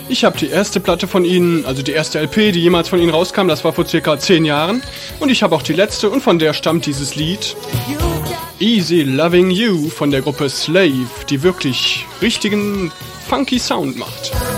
Ich habe die erste Platte von ihnen, also die erste LP, die jemals von ihnen rauskam, das war vor circa 10 Jahren. Und ich habe auch die letzte und von der stammt dieses Lied Easy Loving You von der Gruppe Slave, die wirklich richtigen funky Sound macht.